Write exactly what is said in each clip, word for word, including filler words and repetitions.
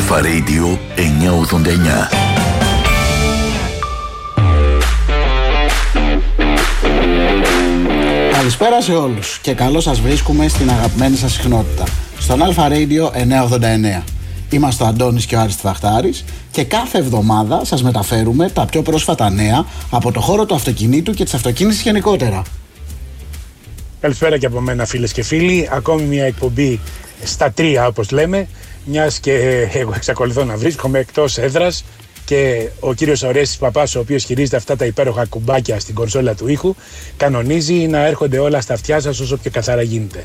Αλφα Radio εννιακόσια ογδόντα εννιά. Καλησπέρα σε όλους και καλώς σας βρίσκουμε στην αγαπημένη σας συχνότητα, στον Αλφα Radio εννιακόσια ογδόντα εννέα. Είμαστε ο Αντώνης και ο Άρης Βαχτάρης και κάθε εβδομάδα σας μεταφέρουμε τα πιο πρόσφατα νέα από το χώρο του αυτοκινήτου και της αυτοκίνησης γενικότερα. Καλησπέρα και από μένα, φίλες και φίλοι. Ακόμη μια εκπομπή στα τρία, όπως λέμε, μιας και εγώ εξακολουθώ να βρίσκομαι εκτός έδρας και ο κύριος Ορέστης Παπάς, ο οποίος χειρίζεται αυτά τα υπέροχα κουμπάκια στην κονσόλα του ήχου, κανονίζει να έρχονται όλα στα αυτιά σας όσο πιο καθαρά γίνεται.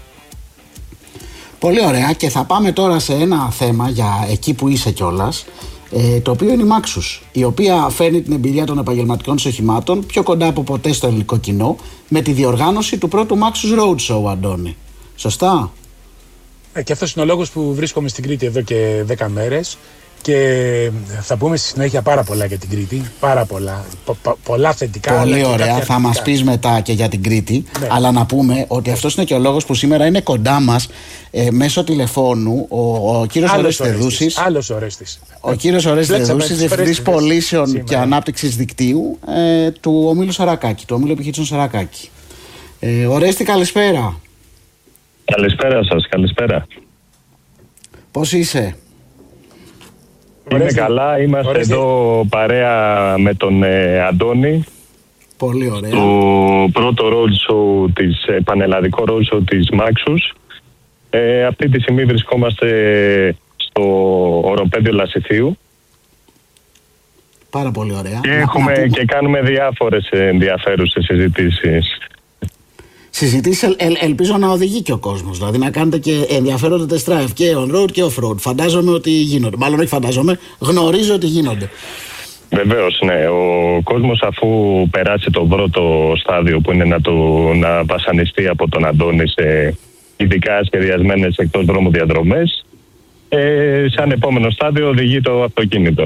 Πολύ ωραία, και θα πάμε τώρα σε ένα θέμα για εκεί που είσαι κιόλας, ε, το οποίο είναι η Maxus, η οποία φέρνει την εμπειρία των επαγγελματικών της οχημάτων πιο κοντά από ποτέ στο ελληνικό κοινό με τη διοργάνωση του πρώτου Maxus Roadshow, Αντώνη. Σωστά? Ε, και αυτός είναι ο λόγος που βρίσκομαι στην Κρήτη εδώ και δέκα μέρες και θα πούμε στη συνέχεια πάρα πολλά για την Κρήτη, πάρα πολλά, πο, πο, πολλά θετικά. Πολύ ωραία, θα μας πεις μετά και για την Κρήτη, ναι. Αλλά να πούμε ότι αυτός είναι και ο λόγος που σήμερα είναι κοντά μας ε, μέσω τηλεφώνου ο, ο κύριος Ορέστης Δεδούσης. Άλλος Ορέστης. Ο κύριος Ορέστης Δεδούσης, διευθυντής πωλήσεων σήμερα και ανάπτυξης δικτύου ε, του ομίλου Σαρακάκη, του ομίλου επιχειρήσεων Σαρακάκη. Ε, Ορέστη, καλησπέρα. Καλησπέρα σας, καλησπέρα. Πώς είσαι? Είμαι Ορέστη. Καλά, είμαστε Ορέστη. Εδώ παρέα με τον ε, Αντώνη. Πολύ ωραία. Το πρώτο roadshow της, ε, πανελλαδικό roadshow της Maxus. Ε, αυτή τη στιγμή βρισκόμαστε στο οροπέδιο Λασιθίου. Πάρα πολύ ωραία. Και, έχουμε, να και κάνουμε διάφορες ενδιαφέρουσες συζητήσεις. Συζητήσεις ελ, ελ, ελπίζω να οδηγεί και ο κόσμος. Δηλαδή να κάνετε και ενδιαφέροντα test drive και on-road και off-road. Φαντάζομαι ότι γίνονται. Μάλλον όχι φαντάζομαι, γνωρίζω ότι γίνονται. Βεβαίως, ναι. Ο κόσμος, αφού περάσει το πρώτο στάδιο που είναι να, το, να βασανιστεί από τον Αντώνη σε ειδικά σχεδιασμένες εκτός δρόμου διαδρομές, ε, σαν επόμενο στάδιο οδηγεί το αυτοκίνητο.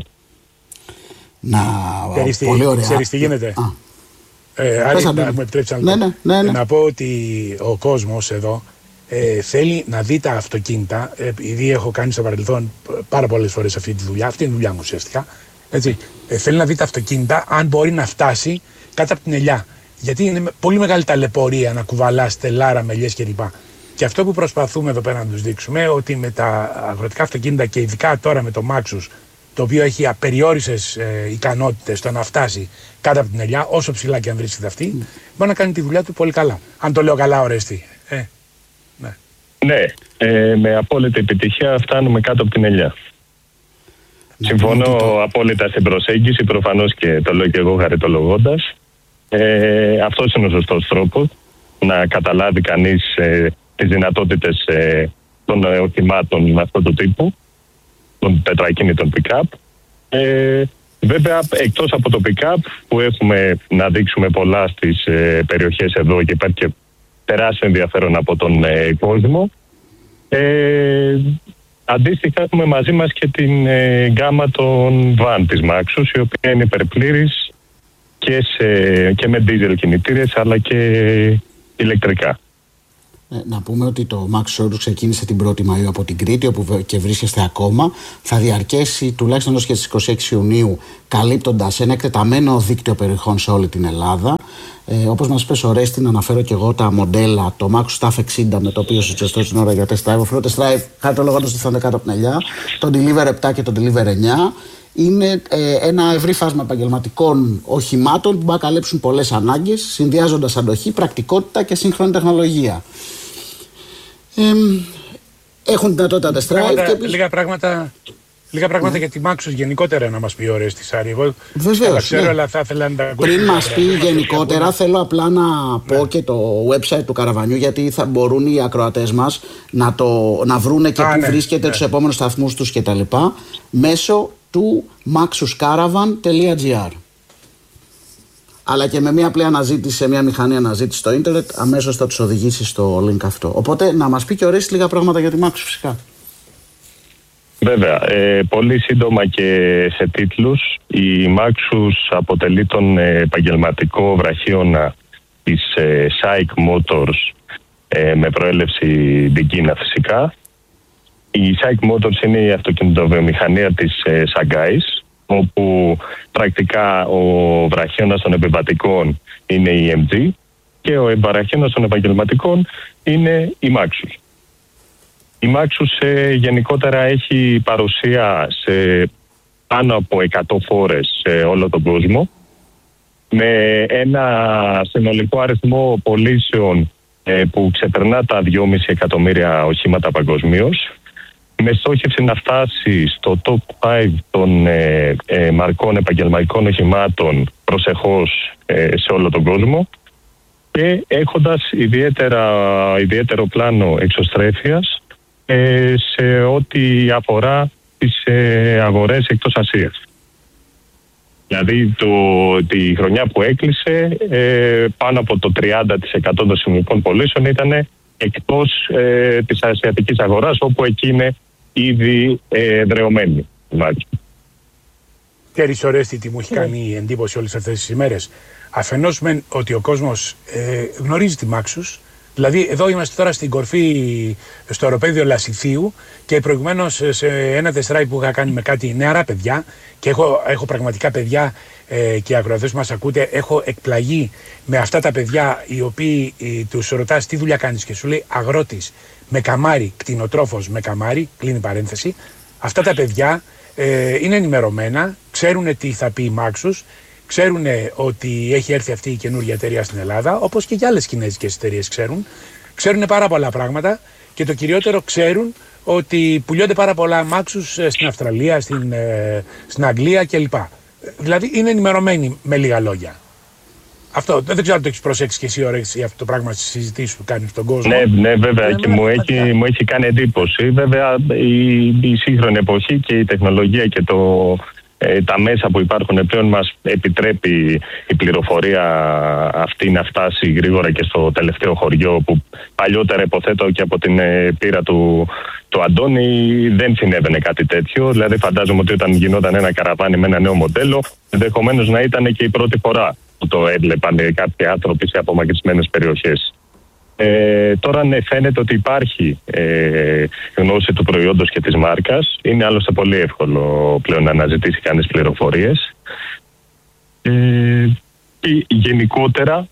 Να, πολύ ωραία. Ξέρεις τι γίνεται? Α. Ε, Άρη, να μου επιτρέψει να, ναι, ναι, ναι, ναι. να πω ότι ο κόσμος εδώ ε, θέλει να δει τα αυτοκίνητα, επειδή έχω κάνει στο παρελθόν πάρα πολλές φορές αυτή τη δουλειά, αυτή είναι η δουλειά μου ουσιαστικά, έτσι, ε, θέλει να δει τα αυτοκίνητα αν μπορεί να φτάσει κάτω από την ελιά. Γιατί είναι πολύ μεγάλη ταλαιπωρία να κουβαλάς τελάρα, μελιές κλπ. Και αυτό που προσπαθούμε εδώ πέρα να τους δείξουμε, ότι με τα αγροτικά αυτοκίνητα και ειδικά τώρα με το Maxus, το οποίο έχει απεριόριστες ε, ικανότητες στο να φτάσει κάτω από την ελιά, όσο ψηλά και αν βρίσκεται αυτή, mm. μπορεί να κάνει τη δουλειά του πολύ καλά. Αν το λέω καλά, Ορέστη. Ε, ναι, ναι ε, με απόλυτη επιτυχία φτάνουμε κάτω από την ελιά. Mm. Συμφωνώ mm. απόλυτα στην προσέγγιση, προφανώς και το λέω και εγώ χαριτολογώντας. Ε, αυτός είναι ο σωστός τρόπος να καταλάβει κανείς ε, τις δυνατότητες ε, των ε, οχημάτων με αυτού του τύπου, των τετρακίνητων pick-up. Ε, βέβαια, εκτός από το pick-up που έχουμε να δείξουμε πολλά στις ε, περιοχές εδώ και υπάρχει και τεράστιο ενδιαφέρον από τον ε, κόσμο, ε, αντίστοιχα έχουμε μαζί μας και την ε, γκάμα των van της Maxus, η οποία είναι υπερπλήρης και, σε, και με diesel κινητήρες αλλά και ηλεκτρικά. Να πούμε ότι το Maxus Roadshow ξεκίνησε την πρώτη Μαΐου από την Κρήτη, όπου και βρίσκεστε ακόμα. Θα διαρκέσει τουλάχιστον έως και στις είκοσι έξι Ιουνίου, καλύπτοντας ένα εκτεταμένο δίκτυο περιοχών σε όλη την Ελλάδα. Ε, όπως μας είπες, Ορέστη, να αναφέρω και εγώ τα μοντέλα, το Maxus ταφ εξήντα με το οποίο συντεστώ στην ώρα για test drive. Ο test drive, χαρτολογώντας ότι θα είναι κάτω από την ελιά, το Deliver επτά και το Deliver εννιά. Είναι ε, ένα ευρύ φάσμα επαγγελματικών οχημάτων που μπορεί να καλύψουν πολλές ανάγκες, συνδυάζοντας αντοχή, πρακτικότητα και σύγχρονη τεχνολογία. Ε, έχουν δυνατότητα test drive. Λίγα, και... λίγα πράγματα, λίγα πράγματα ναι. για τη Maxus γενικότερα να μας πει ο Ορέστης, Άρη. Εγώ Βεβαίως, ξέρω, ναι. αλλά θα ήθελα να τα ακούσω. Πριν μας πει γενικότερα, θέλω απλά να ναι. πω και το website του καραβανιού, γιατί θα μπορούν οι ακροατές μας να, το, να βρούνε και Α, πού ναι, βρίσκεται ναι. τους επόμενους σταθμούς τους κτλ. Μέσω του maxuscaravan τελεία gr. Αλλά και με μια απλή αναζήτηση σε μια μηχανή αναζήτηση στο ίντερνετ, αμέσως θα τους οδηγήσει στο link αυτό. Οπότε να μας πει και ο Ορέστης λίγα πράγματα για τη Maxus, φυσικά. Βέβαια, ε, πολύ σύντομα και σε τίτλους, η Maxus αποτελεί τον επαγγελματικό βραχίωνα της ε, SAIC Motors ε, με προέλευση την Κίνα φυσικά. Η SAIC Motors είναι η αυτοκινητοβιομηχανία της ε, Σαγκάης, όπου πρακτικά ο βραχίωνας των επιβατικών είναι η εμ τζι και ο βραχίωνας των επαγγελματικών είναι η Maxus. Η Maxus ε, γενικότερα έχει παρουσία σε πάνω από εκατό φόρες σε όλο τον κόσμο, με ένα συνολικό αριθμό πωλήσεων ε, που ξεπερνά τα δυόμισι εκατομμύρια οχήματα παγκοσμίως, με στόχευση να φτάσει στο top πέντε των ε, ε, μαρκών επαγγελματικών οχημάτων προσεχώς ε, σε όλο τον κόσμο, και έχοντας ιδιαίτερα, ιδιαίτερο πλάνο εξωστρέφειας ε, σε ό,τι αφορά τις ε, αγορές εκτός Ασίας. Δηλαδή το, τη χρονιά που έκλεισε ε, πάνω από το τριάντα τοις εκατό των συνολικών πωλήσεων ήταν εκτός ε, της ασιατικής αγοράς, όπου εκεί είναι ήδη ε, δρεωμένη. Τέρης Ορέστη, τι μου έχει κάνει εντύπωση όλες αυτές τις ημέρες. Αφενός μεν ότι ο κόσμος ε, γνωρίζει τη Maxus. Δηλαδή, εδώ είμαστε τώρα στην κορφή, στο αεροπέδιο Λασιθίου, και προηγουμένως σε ένα τεστράι που είχα κάνει με κάτι νεαρά παιδιά, και έχω, έχω πραγματικά παιδιά ε, και οι ακροατές που μας ακούτε, έχω εκπλαγεί με αυτά τα παιδιά οι οποίοι ε, τους ρωτάς τι δουλειά κάνεις και σου λέει αγρότης με καμάρι, κτηνοτρόφος με καμάρι, κλείνει παρένθεση. Αυτά τα παιδιά ε, είναι ενημερωμένα, ξέρουν τι θα πει η Maxus, ξέρουν ότι έχει έρθει αυτή η καινούργια εταιρεία στην Ελλάδα, όπως και για άλλες κινέζικες εταιρείες ξέρουν. Ξέρουν πάρα πολλά πράγματα, και το κυριότερο ξέρουν ότι πουλιώνται πάρα πολλά Maxus στην Αυστραλία, στην, στην Αγγλία κλπ. Δηλαδή είναι ενημερωμένοι με λίγα λόγια. Αυτό δεν ξέρω αν το έχεις προσέξει και εσύ όρεξη αυτό το πράγμα στις συζητήσεις που κάνεις στον κόσμο. Ναι, ναι, βέβαια, και μου έχει, μου έχει κάνει εντύπωση. Βέβαια, η, η σύγχρονη εποχή και η τεχνολογία και το, ε, τα μέσα που υπάρχουν πλέον μας επιτρέπει η πληροφορία αυτή να φτάσει γρήγορα και στο τελευταίο χωριό, που παλιότερα, υποθέτω και από την ε, πείρα του, του Αντώνη, δεν συνέβαινε κάτι τέτοιο. Δηλαδή, φαντάζομαι ότι όταν γινόταν ένα καραβάνι με ένα νέο μοντέλο, ενδεχομένως να ήταν και η πρώτη φορά που το έβλεπαν κάποιοι άνθρωποι σε απομακρυσμένες περιοχές. Ε, τώρα ναι, φαίνεται ότι υπάρχει ε, γνώση του προϊόντος και της μάρκας. Είναι άλλωστε πολύ εύκολο πλέον να αναζητήσει κανείς πληροφορίες. Ε, και γενικότερα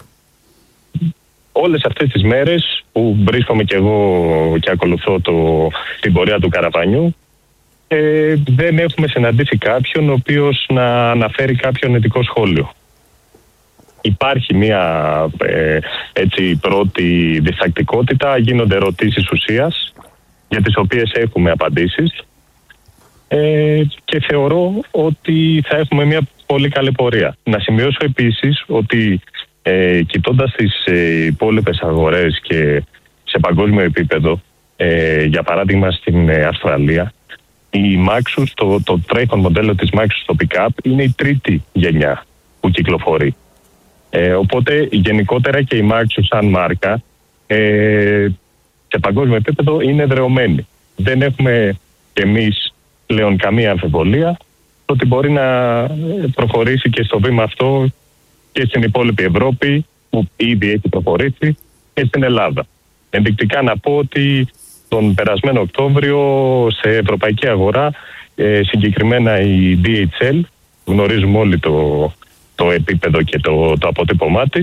όλες αυτές τις μέρες που βρίσκομαι και εγώ και ακολουθώ το, την πορεία του καραβανιού, ε, δεν έχουμε συναντήσει κάποιον ο οποίος να αναφέρει κάποιο αρνητικό σχόλιο. Υπάρχει μια ε, έτσι, πρώτη διστακτικότητα, γίνονται ερωτήσεις ουσίας για τις οποίες έχουμε απαντήσεις, ε, και θεωρώ ότι θα έχουμε μια πολύ καλή πορεία. Να σημειώσω επίσης ότι ε, κοιτώντας τις ε, υπόλοιπες αγορές και σε παγκόσμιο επίπεδο, ε, για παράδειγμα στην ε, Αυστραλία, η Maxus, το, το τρέχον μοντέλο της Maxus στο pick-up είναι η τρίτη γενιά που κυκλοφορεί. Ε, οπότε γενικότερα και η Maxus σαν μάρκα ε, σε παγκόσμιο επίπεδο είναι εδρεωμένη. Δεν έχουμε κι εμείς πλέον καμία αμφιβολία ότι μπορεί να προχωρήσει και στο βήμα αυτό και στην υπόλοιπη Ευρώπη, που ήδη έχει προχωρήσει, και στην Ελλάδα. Ενδεικτικά να πω ότι τον περασμένο Οκτώβριο σε ευρωπαϊκή αγορά, ε, συγκεκριμένα η ντι έιτς ελ, γνωρίζουμε όλοι το το επίπεδο και το, το αποτύπωμά της,